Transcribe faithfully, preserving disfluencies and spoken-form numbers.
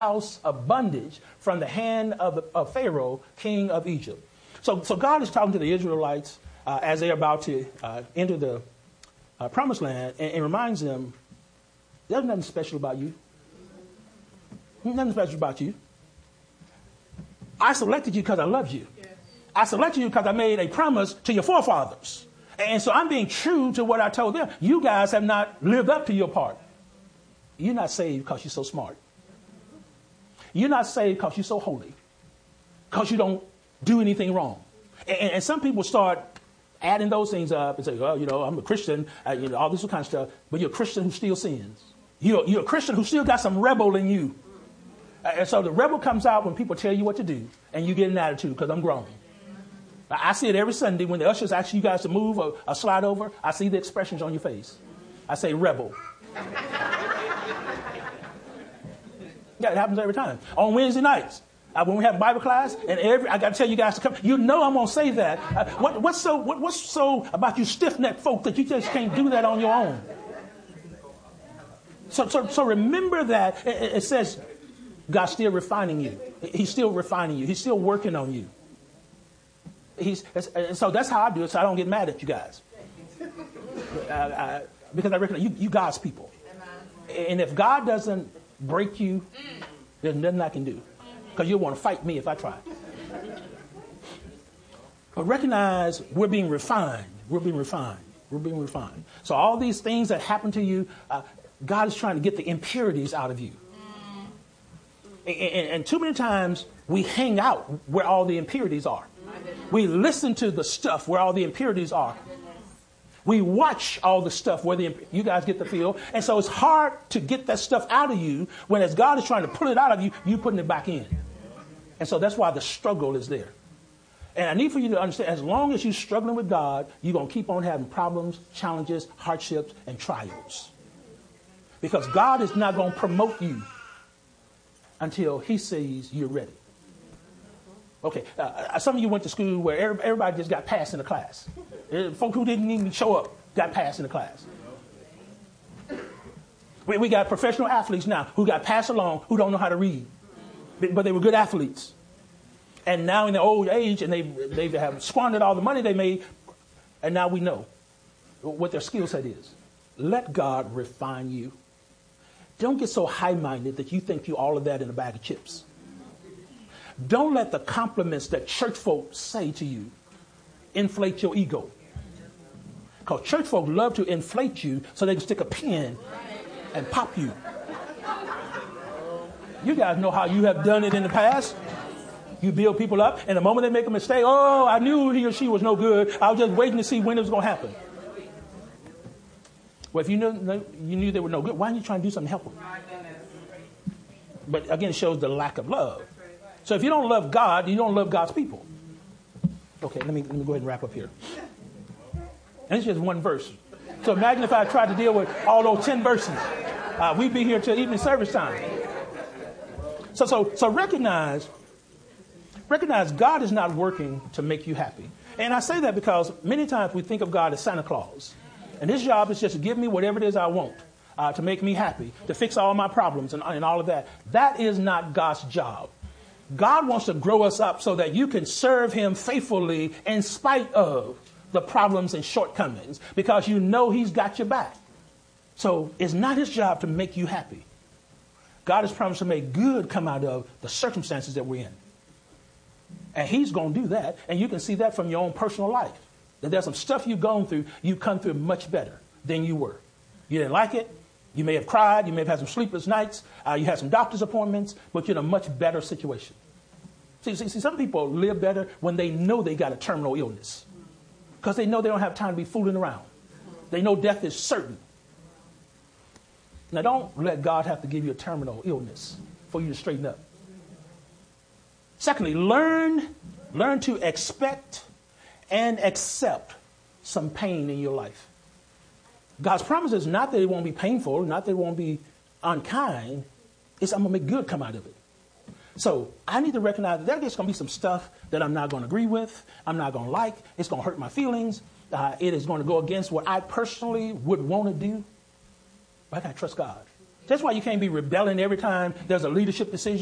house of bondage from the hand of, the, of Pharaoh, king of Egypt. So, so God is talking to the Israelites uh, as they're about to uh, enter the uh, promised land and, and reminds them, there's nothing special about you. Nothing special about you. I selected you because I loved you. I selected you because I made a promise to your forefathers. And so I'm being true to what I told them. You guys have not lived up to your part. You're not saved because you're so smart. You're not saved because you're so holy, because you don't do anything wrong. And, and some people start adding those things up and say, well, you know, I'm a Christian, uh, you know, all this kind of stuff, but you're a Christian who still sins. You're, you're a Christian who still got some rebel in you. Uh, and so the rebel comes out when people tell you what to do, and you get an attitude because I'm grown. I, I see it every Sunday when the ushers ask you guys to move or, or slide over. I see the expressions on your face. I say rebel. Yeah, it happens every time. On Wednesday nights, uh, when we have Bible class, and every I got to tell you guys to come. You know I'm gonna say that. Uh, what, what's so what, what's so about you stiff-necked folk that you just can't do that on your own? So so so remember that it, it says God's still refining you. He's still refining you. He's still working on you. He's and so that's how I do it. So I don't get mad at you guys, uh, I, because I recognize you, you God's people. And if God doesn't break you, there's nothing I can do, because you'll want to fight me if I try. But recognize we're being refined. We're being refined. We're being refined. So all these things that happen to you, uh, God is trying to get the impurities out of you. And, and, and too many times we hang out where all the impurities are. We listen to the stuff where all the impurities are. We watch all the stuff where the, you guys get the feel. And so it's hard to get that stuff out of you when, as God is trying to pull it out of you, you putting it back in. And so that's why the struggle is there. And I need for you to understand, as long as you're struggling with God, you're going to keep on having problems, challenges, hardships, and trials. Because God is not going to promote you until he says you're ready. Okay, uh, some of you went to school where everybody just got passed in the class. Folk who didn't even show up got passed in the class. We, we got professional athletes now who got passed along who don't know how to read, but they were good athletes. And now in their old age, and they they have squandered all the money they made, and now we know what their skill set is. Let God refine you. Don't get so high-minded that you think you all of that in a bag of chips. Don't let the compliments that church folk say to you inflate your ego. Because church folk love to inflate you so they can stick a pin and pop you. You guys know how you have done it in the past. You build people up, and the moment they make a mistake, oh, I knew he or she was no good. I was just waiting to see when it was going to happen. Well, if you knew, you knew they were no good, why aren't you trying to do something to help them? But again, it shows the lack of love. So if you don't love God, you don't love God's people. Okay, let me let me go ahead and wrap up here. And it's just one verse. So imagine if I tried to deal with all those ten verses. Uh, we'd be here till evening service time. So so so recognize, recognize God is not working to make you happy. And I say that because many times we think of God as Santa Claus. And his job is just to give me whatever it is I want, uh, to make me happy, to fix all my problems and, and all of that. That is not God's job. God wants to grow us up so that you can serve him faithfully in spite of the problems and shortcomings, because you know he's got your back. So it's not his job to make you happy. God has promised to make good come out of the circumstances that we're in. And he's going to do that. And you can see that from your own personal life. That there's some stuff you've gone through, you come through much better than you were. You didn't like it. You may have cried. You may have had some sleepless nights. Uh, you had some doctor's appointments, but you're in a much better situation. See, see, see, some people live better when they know they got a terminal illness, because they know they don't have time to be fooling around. They know death is certain. Now, don't let God have to give you a terminal illness for you to straighten up. Secondly, learn, learn to expect and accept some pain in your life. God's promise is not that it won't be painful, not that it won't be unkind. It's I'm going to make good come out of it. So I need to recognize that there's going to be some stuff that I'm not going to agree with, I'm not going to like, it's going to hurt my feelings, uh, it is going to go against what I personally would want to do. But I got to trust God. That's why you can't be rebelling every time there's a leadership decision.